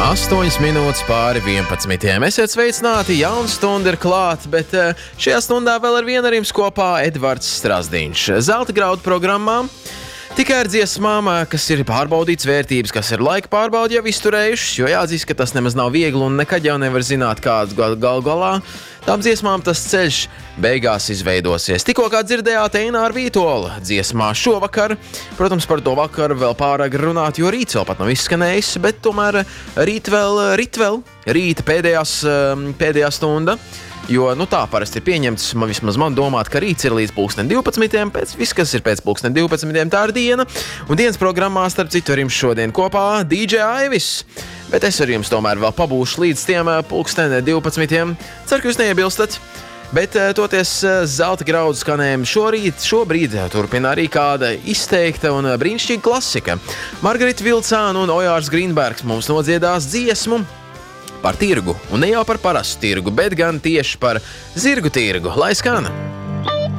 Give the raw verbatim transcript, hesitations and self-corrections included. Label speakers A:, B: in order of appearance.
A: astoņas minūtes pāri vienpadsmitiem. Esiet sveicināti, jauna stunda ir klāt, bet šajā stundā vēl ar vienu ar jums kopā Edvards Strasdiņš. Zelta graudu programmā tikai ar dziesmām, kas ir pārbaudīts vērtības, kas ir laika pārbaudi jau izturējušas, jo jāatzīst, ka tas nemaz nav viegli un nekad jau nevar zināt, kāds gal, gal galā tām dziesmām tas ceļš beigās izveidosies. Tikko kā dzirdējāt Eināra Vītola dziesmā šovakar, protams, par to vakaru vēl pārāk runāt, jo rīts vēl pat nav izskanējis, bet tomēr rīt vēl, rīt vēl, rīta pēdējās, pēdējā stunda. Jo, nu tā parasti ir pieņemts, man vismaz man domāt, ka rīts ir līdz pulksten divpadsmitiem, pēc viss, kas ir pēc pulksten divpadsmitiem, tā ir diena. Un dienas programmā, starp citu, ar jums šodien kopā dī džej Aivis. Bet es ar jums tomēr vēl pabūšu līdz tiem pulksten divpadsmitiem. Ceru, ka jūs neiebilstat. Bet toties zelta graudu skanējumu šorīt, šobrīd turpina arī kāda izteikta un brīnišķīga klasika. Margarita Vilcāna un Ojārs Grīnbergs mums nodziedās dziesmu par tirgu, un ne jau par parastu tirgu, bet gan tieši par zirgu tirgu. Lai skan!